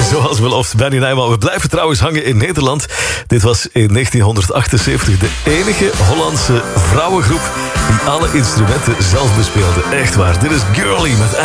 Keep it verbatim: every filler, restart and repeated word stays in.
Zoals beloofd, Benny Nijman. We blijven trouwens hangen in Nederland. Dit was in negentienhonderdachtenzeventig de enige Hollandse vrouwengroep die alle instrumenten zelf bespeelde. Echt waar. Dit is Girlie met